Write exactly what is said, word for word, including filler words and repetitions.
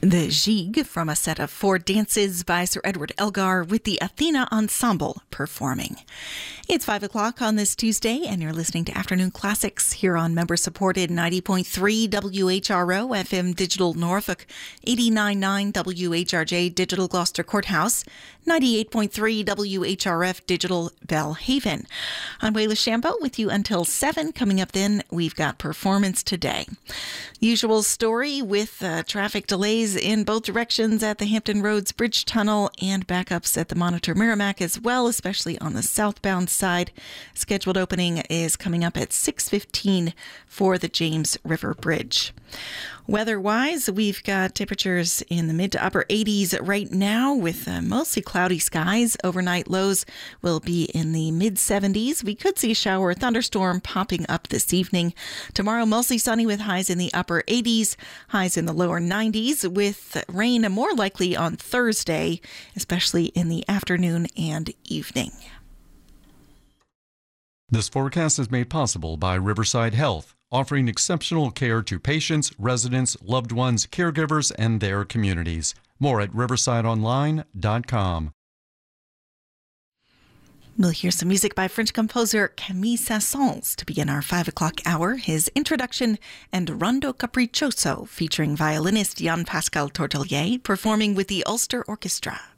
The Gigue from a set of four dances by Sir Edward Elgar with the Athena Ensemble performing. It's five o'clock on this Tuesday, and you're listening to Afternoon Classics here on member-supported ninety point three W H R O F M Digital Norfolk, eighty-nine point nine W H R J Digital Gloucester Courthouse, ninety-eight point three W H R F Digital Belhaven. I'm Wayla Shambo with you until seven. Coming up then, we've got Performance Today. Usual story with uh, traffic delays in both directions at the Hampton Roads Bridge Tunnel and backups at the Monitor Merrimack as well, especially on the southbound side. Scheduled opening is coming up at six fifteen for the James River Bridge. Weather-wise, we've got temperatures in the mid to upper eighties right now with uh, mostly cloudy skies. Overnight lows will be in the mid seventies. We could see a shower or thunderstorm popping up this evening. Tomorrow, mostly sunny with highs in the upper eighties, highs in the lower nineties, with rain more likely on Thursday, especially in the afternoon and evening. This forecast is made possible by Riverside Health, offering exceptional care to patients, residents, loved ones, caregivers, and their communities. More at riverside online dot com. We'll hear some music by French composer Camille Saint-Saëns to begin our five o'clock hour. His introduction and Rondo Capriccioso featuring violinist Jan-Pascal Tortelier performing with the Ulster Orchestra.